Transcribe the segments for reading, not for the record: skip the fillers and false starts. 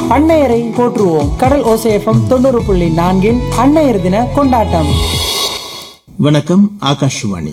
அன்னையரை போற்றுவோம். கடல் ஓசை FM 90.4 அன்னையர் தின கொண்டாட்டம். வணக்கம். ஆகாஷ்வாணி.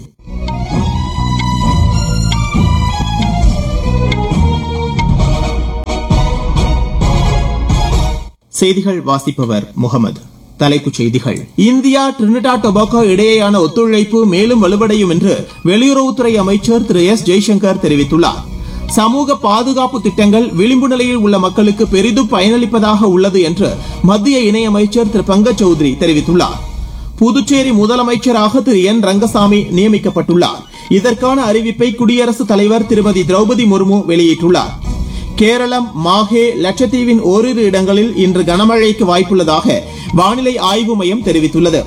செய்திகள் வாசிப்பவர் முகமது. தலைப்புச் செய்திகள். இந்தியா டிரினிடாட் டொபாகோ இடையேயான ஒத்துழைப்பு மேலும் வலுவடையும் என்று வெளியுறவுத்துறை அமைச்சர் திரு எஸ் ஜெய்சங்கர் தெரிவித்துள்ளார். சமூக பாதுகாப்பு திட்டங்கள் விளிம்பு நிலையில் உள்ள மக்களுக்கு பெரிதும் பயனளிப்பதாக உள்ளது என்று மத்திய இணையமைச்சர் திரு பங்கஜ் சௌத்ரி தெரிவித்துள்ளார். புதுச்சேரி முதலமைச்சராக திரு என் ரங்கசாமி நியமிக்கப்பட்டுள்ளார். இதற்கான அறிவிப்பை குடியரசுத் தலைவர் திருமதி திரௌபதி முர்மு வெளியிட்டுள்ளார். கேரளம், மாஹே, லட்சத்தீவின் ஓரிரு இடங்களில் இன்று கனமழைக்கு வாய்ப்புள்ளதாக வானிலை ஆய்வு மையம் தெரிவித்துள்ளது.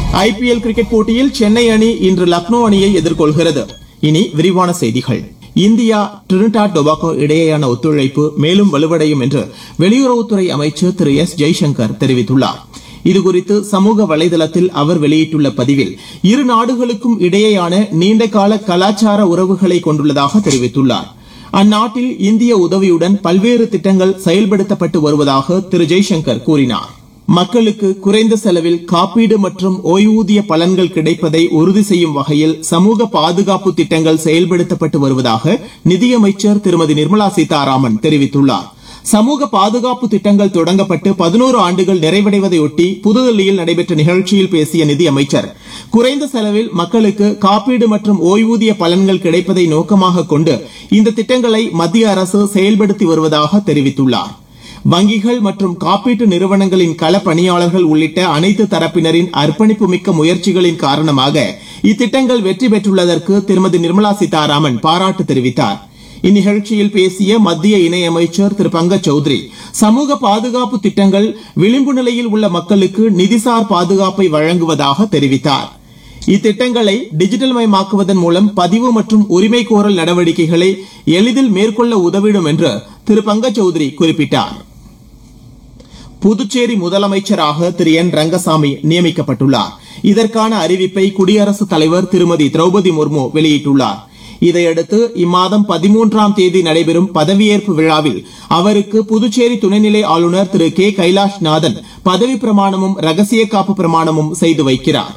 IPL கிரிக்கெட் போட்டியில் சென்னை அணி இன்று லக்னோ அணியை எதிர்கொள்கிறது. இனி விரிவான செய்திகள். இந்தியா டிரினிடாட் டொபாகோ இடையேயான ஒத்துழைப்பு மேலும் வலுவடையும் என்று வெளியுறவுத்துறை அமைச்சர் திரு எஸ் ஜெய்சங்கர் தெரிவித்துள்ளார். இதுகுறித்து சமூக வலைதளத்தில் அவர் வெளியிட்டுள்ள பதிவில் இரு நாடுகளுக்கும் இடையேயான நீண்டகால கலாச்சார உறவுகளை கொண்டுள்ளதாக தெரிவித்துள்ளார். அந்நாட்டில் இந்திய உதவியுடன் பல்வேறு திட்டங்கள் செயல்படுத்தப்பட்டு வருவதாக திரு ஜெய்சங்கர் கூறினார். மக்களுக்கு குறைந்த செலவில் காப்பீடு மற்றும் ஓய்வூதிய பலன்கள் கிடைப்பதை உறுதி செய்யும் வகையில் சமூக பாதுகாப்பு திட்டங்கள் செயல்படுத்தப்பட்டு வருவதாக நிதியமைச்சர் திருமதி நிர்மலா சீதாராமன் தெரிவித்துள்ளார். சமூக பாதுகாப்பு திட்டங்கள் தொடங்கப்பட்டு 11 ஆண்டுகள் நிறைவடைவதையொட்டி புதுதில்லியில் நடைபெற்ற நிகழ்ச்சியில் பேசிய நிதியமைச்சர், குறைந்த செலவில் மக்களுக்கு காப்பீடு மற்றும் ஓய்வூதிய பலன்கள் கிடைப்பதை நோக்கமாக கொண்டு இந்த திட்டங்களை மத்திய அரசு செயல்படுத்தி வருவதாக தெரிவித்துள்ளார். வங்கிகள் மற்றும் காப்பீட்டு நிறுவனங்களின் கள பணியாளர்கள் உள்ளிட்ட அனைத்து தரப்பினரின் அர்ப்பணிப்பு மிக்க முயற்சிகளின் காரணமாக இத்திட்டங்கள் வெற்றி பெற்றுள்ளதற்கு திருமதி நிர்மலா சீதாராமன் பாராட்டு தெரிவித்தார். இந்நிகழ்ச்சியில் பேசிய மத்திய இணையமைச்சர் திரு பங்கஜ் சௌத்ரி, சமூக பாதுகாப்பு திட்டங்கள் விளிம்பு நிலையில் உள்ள மக்களுக்கு நிதிசார் பாதுகாப்பை வழங்குவதாக தெரிவித்தார். இத்திட்டங்களை டிஜிட்டல் மயமாக்குவதன் மூலம் பதிவு மற்றும் உரிமை கோரல் நடவடிக்கைகளை எளிதில் மேற்கொள்ள உதவிடும் என்று திரு பங்கஜ் சௌத்ரி குறிப்பிட்டார். புதுச்சேரி முதலமைச்சராக திரு என் ரங்கசாமி நியமிக்கப்பட்டுள்ளார். இதற்கான அறிவிப்பை குடியரசுத் தலைவர் திருமதி திரௌபதி முர்மு வெளியிட்டுள்ளார். இதையடுத்து இம்மாதம் 13ஆம் தேதி நடைபெறும் பதவியேற்பு விழாவில் அவருக்கு புதுச்சேரி துணைநிலை ஆளுநர் திரு கே கைலாஷ்நாதன் பதவி பிரமாணமும் ரகசிய காப்பு பிரமாணமும் செய்து வைக்கிறார்.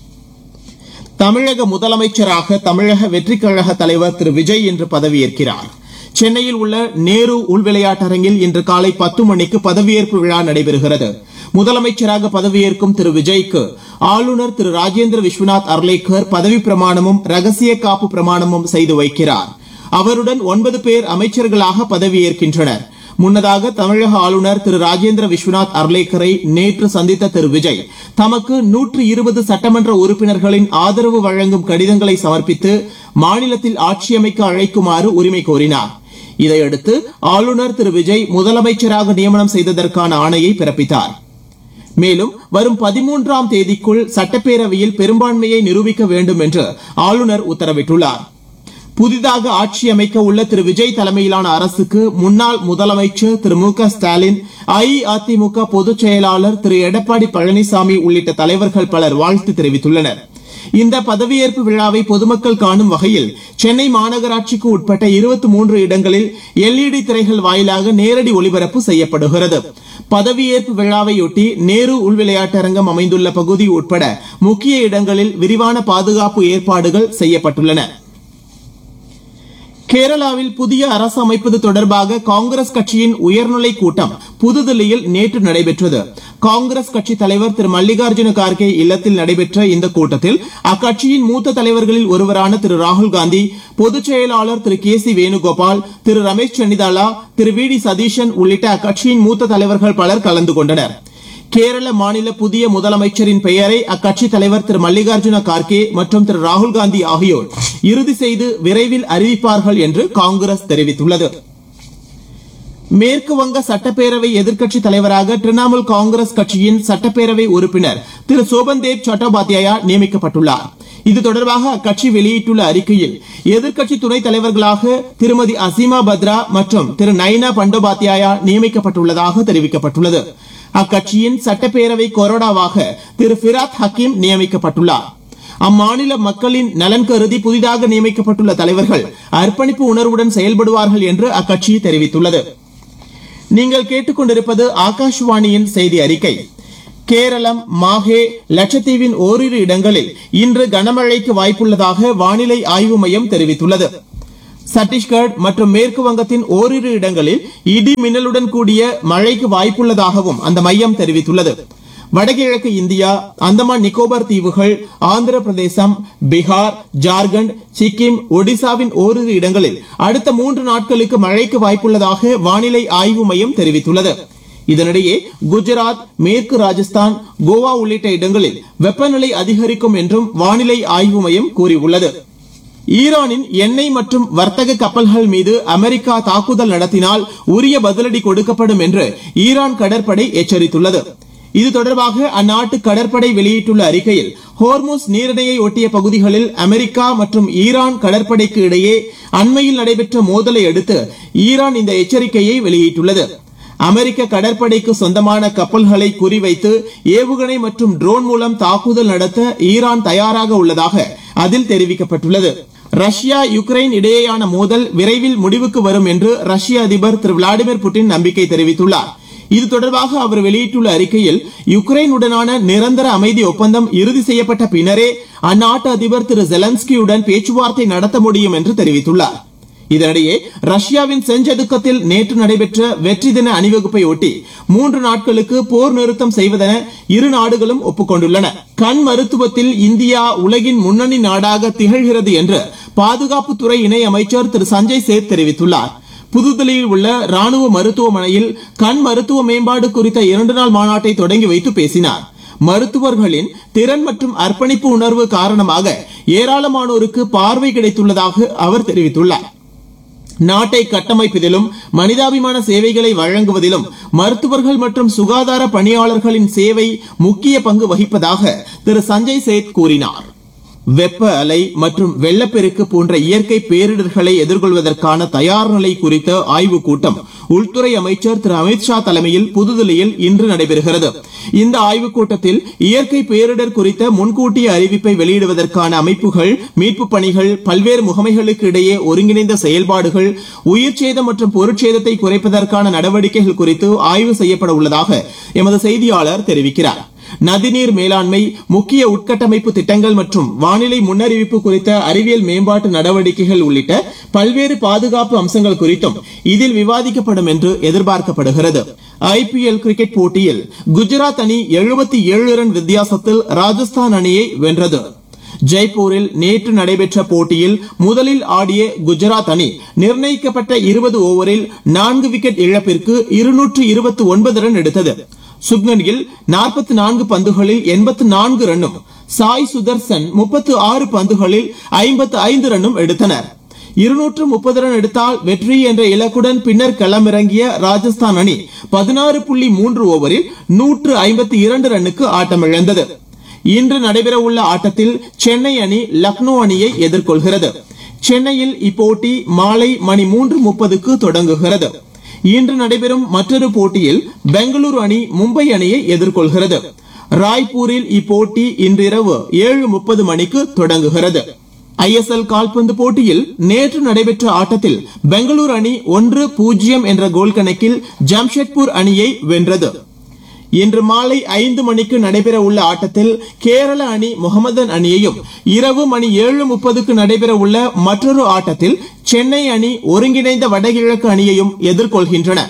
தமிழக முதலமைச்சராக தமிழக வெற்றிக் கழக தலைவர் திரு விஜய் இன்று பதவியேற்கிறார். சென்னையில் உள்ள நேரு உள்விளையாட்டரங்கில் இன்று காலை 10 மணிக்கு பதவியேற்பு விழா நடைபெறுகிறது. முதலமைச்சராக பதவியேற்கும் திரு விஜய்க்கு ஆளுநர் திரு ராஜேந்திர விஸ்வநாத் அர்லேக்கர் பதவி பிரமாணமும் ரகசிய காப்பு பிரமாணமும் செய்து வைக்கிறார். அவருடன் 9 பேர் அமைச்சர்களாக பதவியேற்கின்றனர். முன்னதாக தமிழக ஆளுநர் திரு ராஜேந்திர விஸ்வநாத் அர்லேக்கரை நேற்று சந்தித்த திரு விஜய் தமக்கு 120 சட்டமன்ற உறுப்பினர்களின் ஆதரவு வழங்கும் கடிதங்களை சமர்ப்பித்து மாநிலத்தில் ஆட்சியமைக்க அழைக்குமாறு உரிமை கோரினார். இதையடுத்து ஆளுநர் திரு விஜய் முதலமைச்சராக நியமனம் செய்ததற்கான ஆணையை பிறப்பித்தார். மேலும் வரும் 13ஆம் தேதிக்குள் சட்டப்பேரவையில் பெரும்பான்மையை நிரூபிக்க வேண்டும் என்று ஆளுநர் உத்தரவிட்டுள்ளார். புதிதாக ஆட்சி அமைக்க உள்ள திரு விஜய் தலைமையிலான அரசுக்கு முன்னாள் முதலமைச்சர் திரு மு க ஸ்டாலின், அஇஅதிமுக பொதுச் செயலாளர் திரு எடப்பாடி பழனிசாமி உள்ளிட்ட தலைவர்கள் பலர் வாழ்த்து தெரிவித்துள்ளனர். இந்த பதவியேற்பு விழாவை பொதுமக்கள் காணும் வகையில் சென்னை மாநகராட்சிக்கு உட்பட்ட 23 இடங்களில் LED திரைகள் வாயிலாக நேரடி ஒளிபரப்பு செய்யப்படுகிறது. பதவியேற்பு விழாவையொட்டி நேரு உள்விளையாட்டரங்கம் அமைந்துள்ள பகுதி உட்பட முக்கிய இடங்களில் விரிவான பாதுகாப்பு ஏற்பாடுகள் செய்யப்பட்டுள்ளன. கேரளாவில் புதிய அரசு அமைப்பது தொடர்பாக காங்கிரஸ் கட்சியின் உயர்நிலை கூட்டம் புதுதில்லியில் நேற்று நடைபெற்றது. காங்கிரஸ் கட்சி தலைவர் திரு மல்லிகார்ஜுன கார்கே இல்லத்தில் நடைபெற்ற இந்த கூட்டத்தில் அக்கட்சியின் மூத்த தலைவர்களில் ஒருவரான திரு ராகுல் காந்தி, பொதுச் செயலாளர் திரு K C Venugopal, Thiru Ramesh Chennithala, Thiru we D Satheesan உள்ளிட்ட அக்கட்சியின் மூத்த தலைவர்கள் பலர் கலந்து கொண்டனர். கேரள மாநில புதிய முதலமைச்சரின் பெயரை அக்கட்சி தலைவர் திரு மல்லிகார்ஜுன கார்கே மற்றும் திரு ராகுல் காந்தி ஆகியோர் இறுதி செய்து விரைவில் அறிவிப்பார்கள் என்று காங்கிரஸ் தெரிவித்துள்ளது. மேற்கு வங்க சட்டப்பேரவை எதிர்க்கட்சி தலைவராக திரிணாமுல் காங்கிரஸ் கட்சியின் சட்டப்பேரவை உறுப்பினர் திரு சோபன்தேவ் சட்டோபாத்யாயா நியமிக்கப்பட்டுள்ளார். இது தொடர்பாக அக்கட்சி வெளியிட்டுள்ள அறிக்கையில் எதிர்க்கட்சி துணைத் தலைவர்களாக திருமதி அசீமா பத்ரா மற்றும் திரு நைனா பண்டோபாத்யாயா நியமிக்கப்பட்டுள்ளதாக தெரிவிக்கப்பட்டுள்ளது. அக்கட்சியின் சட்டப்பேரவை கொறடாவாக திரு ஃபிராத் ஹக்கீம் நியமிக்கப்பட்டுள்ளார். அம்மாநில மக்களின் நலன் கருதி புதிதாக நியமிக்கப்பட்டுள்ள தலைவர்கள் அர்ப்பணிப்பு உணர்வுடன் செயல்படுவார்கள் என்று அக்கட்சி தெரிவித்துள்ளது. நீங்கள் கேட்டுக்கொண்டிருப்பது ஆகாஷ்வாணியின் செய்தி அறிக்கை. கேரளம், மாஹே, லட்சத்தீவின் ஓரிரு இடங்களில் இன்று கனமழைக்கு வாய்ப்புள்ளதாக வானிலை ஆய்வு மையம் தெரிவித்துள்ளது. சத்தீஸ்கர் மற்றும் மேற்கு வங்கத்தின் ஓரிரு இடங்களில் இடி மின்னலுடன் கூடிய மழைக்கு வாய்ப்புள்ளதாகவும் அந்த மையம் தெரிவித்துள்ளது. வடகிழக்கு இந்தியா, அந்தமான் நிக்கோபார் தீவுகள், ஆந்திர பிரதேசம், பீகார், ஜார்க்கண்ட், சிக்கிம், ஒடிசாவின் ஓரிரு இடங்களில் அடுத்த 3 நாட்களுக்கு மழைக்கு வாய்ப்புள்ளதாக வானிலை ஆய்வு மையம் தெரிவித்துள்ளது. இதனிடையே குஜராத், மேற்கு ராஜஸ்தான், கோவா உள்ளிட்ட இடங்களில் வெப்பநிலை அதிகரிக்கும் என்றும் வானிலை ஆய்வு மையம் கூறியுள்ளது. ஈரானின் எண்ணெய் மற்றும் வர்த்தக கப்பல்கள் மீது அமெரிக்கா தாக்குதல் நடத்தினால் உரிய பதிலடி கொடுக்கப்படும் என்று ஈரான் கடற்படை எச்சரித்துள்ளது. இது தொடர்பாக அந்நாட்டு கடற்படை வெளியிட்டுள்ள அறிக்கையில், ஹோர்முஸ் நீரிணையை ஒட்டிய பகுதிகளில் அமெரிக்கா மற்றும் ஈரான் கடற்படைக்கு இடையே அண்மையில் நடைபெற்ற மோதலை அடுத்து ஈரான் இந்த எச்சரிக்கையை வெளியிட்டுள்ளது. அமெரிக்க கடற்படைக்கு சொந்தமான கப்பல்களை குறிவைத்து ஏவுகணை மற்றும் ட்ரோன் மூலம் தாக்குதல் நடத்த ஈரான் தயாராக உள்ளதாக அதில் தெரிவிக்கப்பட்டுள்ளது. ரஷ்யா, யுக்ரைன் இடையேயான மோதல் விரைவில் முடிவுக்கு வரும் என்று ரஷ்ய அதிபர் திரு விளாடிமிர் புட்டின் நம்பிக்கை தெரிவித்துள்ளார். இது தொடர்பாக அவர் வெளியிட்டுள்ள அறிக்கையில், யுக்ரைனுடனான நிரந்தர அமைதி ஒப்பந்தம் இறுதி செய்யப்பட்ட பின்னரே அந்நாட்டு அதிபர் திரு ஜெலன்ஸ்கியுடன் பேச்சுவார்த்தை நடத்த முடியும் என்று தெரிவித்துள்ளார். இதனிடையே ரஷ்யாவின் செஞ்சதுக்கத்தில் நேற்று நடைபெற்ற வெற்றி தின அணிவகுப்பை ஒட்டி 3 நாட்களுக்கு போர் நிறுத்தம் செய்வதென இரு நாடுகளும் ஒப்புக்கொண்டுள்ளன. கண் மருத்துவத்தில் இந்தியா உலகின் முன்னணி நாடாக திகழ்கிறது என்று பாதுகாப்புத்துறை இணை அமைச்சர் திரு சஞ்சய் சேத் தெரிவித்துள்ளார். புதுதில்லியில் உள்ள ராணுவ மருத்துவமனையில் கண் மருத்துவ மேம்பாடு குறித்த 2 நாள் மாநாட்டை தொடங்கி வைத்து பேசினார். மருத்துவர்களின் திறன் மற்றும் அர்ப்பணிப்பு உணர்வு காரணமாக ஏராளமானோருக்கு பார்வை கிடைத்துள்ளதாக அவர் தெரிவித்துள்ளார். நாட்டை கட்டமைப்பதிலும் மனிதாபிமான சேவைகளை வழங்குவதிலும் மருத்துவர்கள் மற்றும் சுகாதார பணியாளர்களின் சேவை முக்கிய பங்கு வகிப்பதாக திரு சஞ்சய் சேத் கூறினார். வெப்ப அலை மற்றும் வெள்ளப்பெருக்கு போன்ற இயற்கை பேரிடர்களை எதிர்கொள்வதற்கான தயார் நிலை குறித்த ஆய்வுக் கூட்டம் உள்துறை அமைச்சர் திரு அமித்ஷா தலைமையில் புதுதில்லியில் இன்று நடைபெறுகிறது. இந்த ஆய்வுக் கூட்டத்தில் இயற்கை பேரிடர் குறித்த முன்கூட்டிய அறிவிப்பை வெளியிடுவதற்கான அமைப்புகள், மீட்பு பணிகள், பல்வேறு முகமைகளுக்கு இடையே ஒருங்கிணைந்த செயல்பாடுகள், உயிர் சேதம் மற்றும் பொருட்சேதத்தை குறைப்பதற்கான நடவடிக்கைகள் குறித்து ஆய்வு செய்யப்பட உள்ளதாக எமது செய்தியாளர் தெரிவிக்கிறார். நதிநீர் மேலாண்மை, முக்கிய உட்கட்டமைப்பு திட்டங்கள் மற்றும் வானிலை முன்னறிவிப்பு குறித்த அறிவியல் மேம்பாட்டு நடவடிக்கைகள் உள்ளிட்ட பல்வேறு பாதுகாப்பு அம்சங்கள் குறித்தும் இதில் விவாதிக்கப்படும் என்று எதிர்பார்க்கப்படுகிறது. ஐபிஎல் கிரிக்கெட் போட்டியில் குஜராத் அணி 77 ரன் வித்தியாசத்தில் ராஜஸ்தான் அணியை வென்றது. ஜெய்ப்பூரில் நேற்று நடைபெற்ற போட்டியில் முதலில் ஆடிய குஜராத் அணி நிர்ணயிக்கப்பட்ட 20 ஓவரில் 4 விக்கெட் இழப்பிற்கு 229 ரன் எடுத்தது. சுப்மன் கில் 44 பந்துகளில் 84 ரன்னும், சாய் சுதர்சன் 36 பந்துகளில் 55 ரன்னும் எடுத்தனர். 230 ரன் எடுத்தால் வெற்றி என்ற இலக்குடன் பின்னர் களமிறங்கிய ராஜஸ்தான் அணி 16.3 ஓவரில் 152 ரன்னுக்கு ஆட்டமிழந்தது. இன்று நடைபெறவுள்ள ஆட்டத்தில் சென்னை அணி லக்னோ அணியை எதிர்கொள்கிறது. சென்னையில் இப்போட்டி மாலை மணி 3:30க்கு தொடங்குகிறது. இன்று நடைபெறும் மற்றொரு போட்டியில் பெங்களூரு அணி மும்பை அணியை எதிர்கொள்கிறது. ராய்ப்பூரில் இப்போட்டி இன்றிரவு 7:30 மணிக்கு தொடங்குகிறது. ஐஎஸ்எல் கால்பந்து போட்டியில் நேற்று நடைபெற்ற ஆட்டத்தில் பெங்களூரு அணி 1-0 என்ற கோல் கணக்கில் ஜம்ஷெட்பூர் அணியை வென்றது. இன்று மாலை 5 மணிக்கு நடைபெற உள்ள ஆட்டத்தில் கேரள அணி முகமதன் அணியையும், இரவு மணி 7:30க்கு நடைபெற உள்ள மற்றொரு ஆட்டத்தில் சென்னை அணி ஒருங்கிணைந்த வடகிழக்கு அணியையும் எதிர்கொள்கின்றன.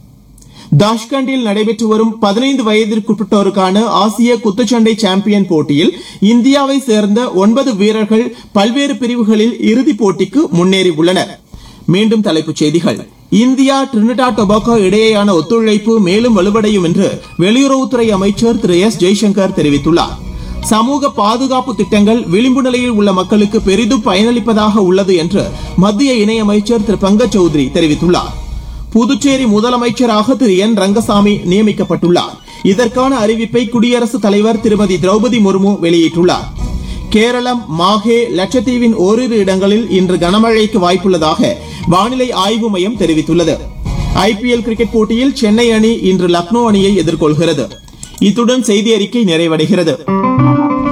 தாஷ்கண்டில் நடைபெற்று வரும் 15 வயதிற்குட்பட்டோருக்கான ஆசிய குத்துச்சண்டை சாம்பியன் போட்டியில் இந்தியாவை சேர்ந்த 9 வீரர்கள் பல்வேறு பிரிவுகளில் இறுதிப் போட்டிக்கு முன்னேறியுள்ளனர். மீண்டும் தலைப்புச் செய்திகள். இந்தியா டிரினிடாட் டொபாகோ இடையேயான ஒத்துழைப்பு மேலும் வலுவடையும் என்று வெளியுறவுத்துறை அமைச்சர் திரு எஸ் ஜெய்சங்கர் தெரிவித்துள்ளார். சமூக பாதுகாப்பு திட்டங்கள் விளிம்பு நிலையில் உள்ள மக்களுக்கு பெரிதும் பயனளிப்பதாக உள்ளது என்று மத்திய இணையமைச்சர் திரு பங்கஜ் சௌத்ரி தெரிவித்துள்ளார். புதுச்சேரி முதலமைச்சராக திரு என் ரங்கசாமி நியமிக்கப்பட்டுள்ளார். இதற்கான அறிவிப்பை குடியரசுத் தலைவர் திருமதி திரௌபதி முர்மு வெளியிட்டுள்ளார். கேரளம், மாஹே, லட்சத்தீவின் ஓரிரு இடங்களில் இன்று கனமழைக்கு வாய்ப்புள்ளதாக வானிலை ஆய்வு மையம் தெரிவித்துள்ளது. ஐபிஎல் கிரிக்கெட் போட்டியில் சென்னை அணி இன்று லக்னோ அணியை எதிர்கொள்கிறது. இத்துடன் செய்தி அறிக்கை நிறைவடைகிறது.